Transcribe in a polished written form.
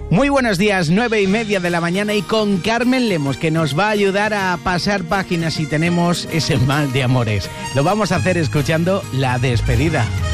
Muy buenos días, 9:30 de la mañana y con Carmen Lemos, que nos va a ayudar a pasar páginas si tenemos ese mal de amores. Lo vamos a hacer escuchando La Despedida.